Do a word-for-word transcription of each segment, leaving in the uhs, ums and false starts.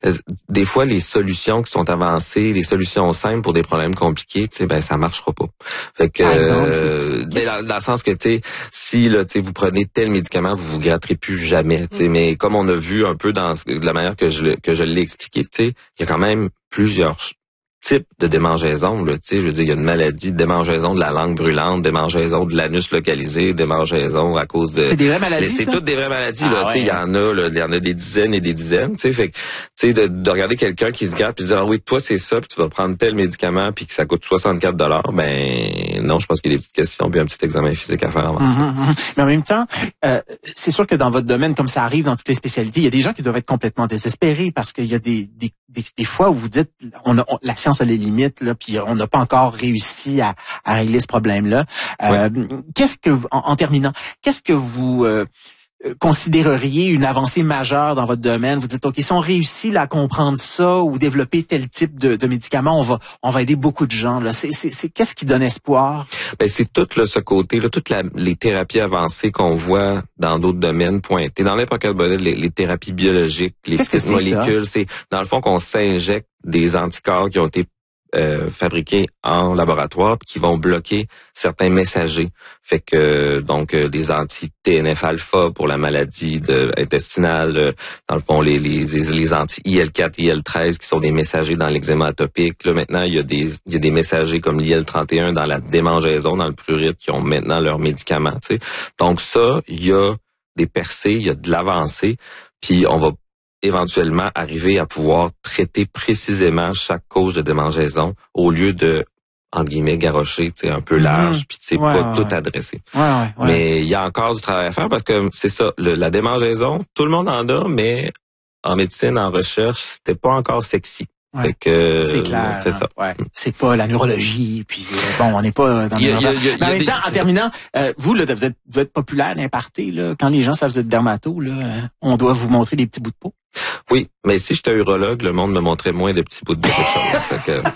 des fois, les solutions qui sont avancées, les solutions simples pour des problèmes compliqués, tu sais, ben ça marchera pas. Fait que, Par exemple, euh, ben, dans, dans le sens que, tu sais, si là, tu sais, vous prenez tel médicament, vous vous gratterez plus jamais, tu sais. Mm. Mais comme on a vu un peu dans de la manière que je que je l'ai expliqué, tu sais, il y a quand même plusieurs type de démangeaison, là, tu sais, je veux dire, il y a une maladie de démangeaison de la langue brûlante, démangeaison de l'anus localisé, démangeaison à cause de... C'est des vraies maladies, C'est ça? toutes des vraies maladies, ah, là, tu sais, il ouais. y en a, là, il y en a des dizaines et des dizaines, tu sais, fait que, tu sais, de, de regarder quelqu'un qui se gratte puis de dire, ah oui, toi, c'est ça, puis tu vas prendre tel médicament puis que ça coûte soixante-quatre dollars, ben, non, je pense qu'il y a des petites questions puis un petit examen physique à faire avant mm-hmm, ça. Mm-hmm. Mais en même temps, euh, c'est sûr que dans votre domaine, comme ça arrive dans toutes les spécialités, il y a des gens qui doivent être complètement désespérés parce qu'il y a des, des, des, des fois où vous dites, on a, on, la science a les limites, là, puis on n'a pas encore réussi à, à régler ce problème-là. Euh, oui. Qu'est-ce que, en, en terminant, qu'est-ce que vous euh, considéreriez une avancée majeure dans votre domaine? Vous dites, OK, si on réussit là, à comprendre ça ou développer tel type de, de médicament, on va on va aider beaucoup de gens. Là. C'est, c'est, c'est, qu'est-ce qui donne espoir? Ben, c'est tout là, ce côté, là, toutes la, les thérapies avancées qu'on voit dans d'autres domaines pointées. Dans n'importe quel domaine, les, les thérapies biologiques, les qu'est-ce petites que c'est, molécules, ça? c'est dans le fond qu'on s'injecte des anticorps qui ont été Euh, fabriqués en laboratoire qui vont bloquer certains messagers. Fait que donc euh, des anti-T N F alpha pour la maladie de, intestinale, euh, dans le fond les les les anti-I L quatre, I L treize qui sont des messagers dans l'eczéma atopique. Là maintenant, il y a des il y a des messagers comme l'I L trente et un dans la démangeaison, dans le prurite qui ont maintenant leurs médicaments, tu sais. Donc ça, il y a des percées, il y a de l'avancée, puis on va éventuellement arriver à pouvoir traiter précisément chaque cause de démangeaison au lieu de, entre guillemets, garrocher, tu sais, un peu large, mmh. puis tu sais, ouais, pas ouais, tout ouais. adressé. Ouais, ouais, ouais. Mais il y a encore du travail à faire parce que c'est ça, le, la démangeaison, tout le monde en a, mais en médecine, en recherche, c'était pas encore sexy. Ouais. Fait que, c'est clair. C'est hein. ça. Ouais. C'est pas la neurologie, puis euh, bon, on n'est pas dans le. Mais en même temps, en terminant, euh, vous là, vous êtes, vous êtes populaire, l'imparté là. Quand les gens savent que vous êtes dermato, là, hein, on doit vous montrer des petits bouts de peau. Oui, mais si j'étais urologue, le monde me montrait moins de petits bouts de quelque chose. Fait que...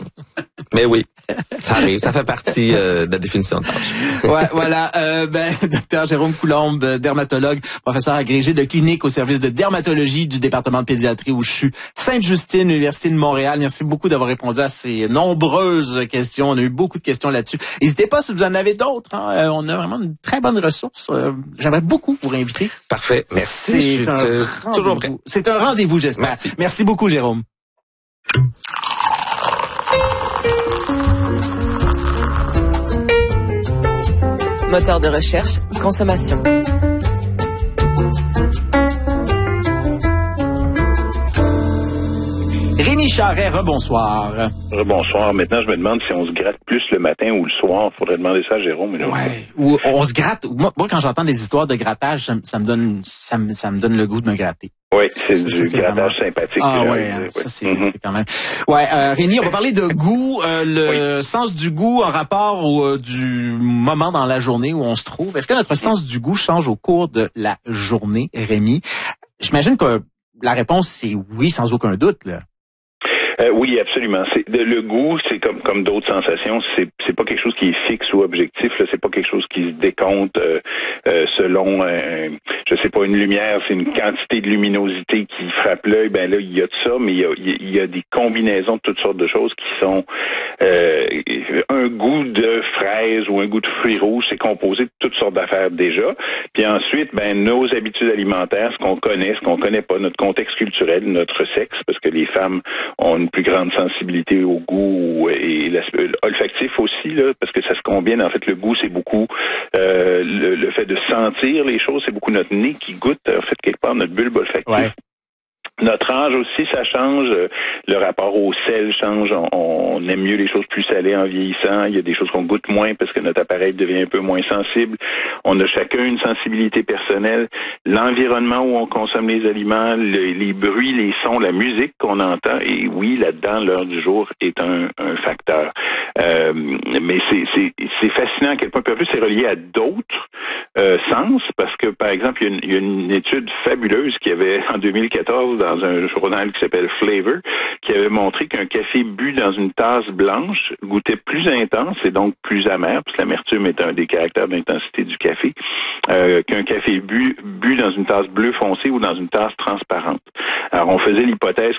Mais oui, ça arrive, ça fait partie euh, de la définition de tâche. Ouais, voilà. Euh, ben, docteur Jérôme Coulombe, dermatologue, professeur agrégé de clinique au service de dermatologie du département de pédiatrie au C H U Sainte-Justine, Université de Montréal. Merci beaucoup d'avoir répondu à ces nombreuses questions. On a eu beaucoup de questions là-dessus. N'hésitez pas si vous en avez d'autres. Hein. Euh, on a vraiment une très bonne ressource. Euh, j'aimerais beaucoup vous réinviter. Parfait. Merci. C'est un euh, toujours prêt. C'est un rendez-vous, j'espère. Merci. Merci beaucoup, Jérôme. Moteur de recherche, consommation. Rémi Charret, rebonsoir. Rebonsoir. Maintenant, je me demande si on se gratte plus le matin ou le soir. Faudrait demander ça à Jérôme. Là. Ouais. Ou on se gratte. Moi, moi quand j'entends des histoires de grattage, ça, ça me donne, ça me, ça me donne le goût de me gratter. Oui, c'est ça, du c'est grattage vraiment... sympathique. Ah ouais, hein, ça c'est, mm-hmm. c'est quand même. Ouais, euh, Rémi, on va parler de goût, euh, le oui. sens du goût en rapport au euh, du moment dans la journée où on se trouve. Est-ce que notre sens du goût change au cours de la journée, Rémi? J'imagine que la réponse c'est oui, sans aucun doute, là. Euh, oui, absolument. C'est le goût, c'est comme comme d'autres sensations, c'est c'est pas quelque chose qui est fixe ou objectif. Là, c'est pas quelque chose qui se décompte euh, euh, selon, euh, je sais pas, une lumière. C'est une quantité de luminosité qui frappe l'œil. Ben là, il y a de ça, mais il y a il y a des combinaisons de toutes sortes de choses qui sont euh, un goût de fraise ou un goût de fruits rouges. C'est composé de toutes sortes d'affaires déjà. Puis ensuite, ben nos habitudes alimentaires, ce qu'on connaît, ce qu'on connaît pas, notre contexte culturel, notre sexe, parce que les femmes ont une plus grande sensibilité au goût et l'aspect olfactif aussi, là, parce que ça se combine. En fait, le goût, c'est beaucoup euh, le, le fait de sentir les choses, c'est beaucoup notre nez qui goûte, en fait, quelque part, notre bulbe olfactive. Ouais. Notre âge aussi, ça change. Le rapport au sel change. On, on aime mieux les choses plus salées en vieillissant. Il y a des choses qu'on goûte moins parce que notre appareil devient un peu moins sensible. On a chacun une sensibilité personnelle. L'environnement où on consomme les aliments, le, les bruits, les sons, la musique qu'on entend. Et oui, là-dedans, l'heure du jour est un, un facteur. Euh, mais c'est, c'est, c'est fascinant à quel point. Puis en plus, c'est relié à d'autres euh, sens parce que, par exemple, il y a une, il y a une étude fabuleuse qui avait en deux mille quatorze dans un journal qui s'appelle Flavor, qui avait montré qu'un café bu dans une tasse blanche goûtait plus intense et donc plus amer, parce que l'amertume est un des caractères d'intensité du café, euh, qu'un café bu, bu dans une tasse bleu foncé ou dans une tasse transparente. Alors, on faisait l'hypothèse